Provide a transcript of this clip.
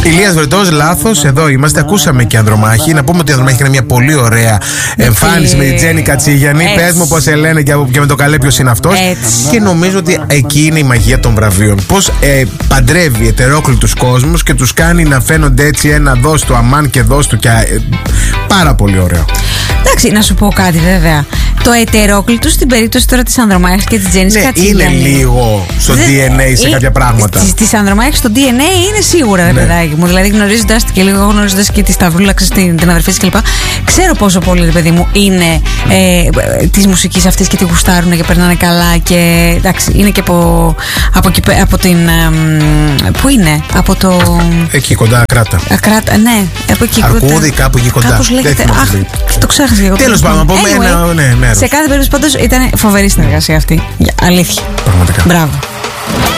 Ηλίας Βρετός, λάθος. Εδώ είμαστε. Ακούσαμε και Ανδρομάχη. Να πούμε ότι η Ανδρομάχη έκανε μια πολύ ωραία εμφάνιση με την Τζέννη Κατσίγιαννη. Πες μου πώς σε λένε και με το καλέ ποιος είναι αυτός. Και νομίζω ότι εκεί είναι η μαγεία των βραβείων. Πώς παντρεύει ετερόκλητους κόσμους και τους κάνει να φαίνονται έτσι ένα δώσ' του αμάν και δώσ' του. Πάρα πολύ ωραίο. Εντάξει, να σου πω κάτι βέβαια. Το ετερόκλητο στην περίπτωση τώρα της Ανδρομάχης και της Τζέννης Κατσίγιαννη. Είναι λίγο στο DNA σε κάποια πράγματα. Της Ανδρομάχης στο DNA είναι σίγουρα, ρε παιδάκι μου. Δηλαδή γνωρίζοντας και λίγο, γνωρίζοντας και τη Σταυρούλα, την αδερφή της κλπ. Ξέρω πόσο πολύ, ρε παιδί μου, είναι της μουσικής αυτής και τη γουστάρουν και περνάνε καλά. Και εντάξει, είναι και από την. Πού είναι, από το. Εκεί κοντά, Ακράτα. Ακράτα, ναι, από εκεί κοντά. Αρκούδη, κάπου εκεί κοντά. Κάπως λέγεται. Αχ, το ξέχασα εγώ. Τέλος πάντων, από μένα. Σε κάθε περίπτωση πάντως ήταν φοβερή συνεργασία αυτή. Αλήθεια. Πραγματικά. Μπράβο.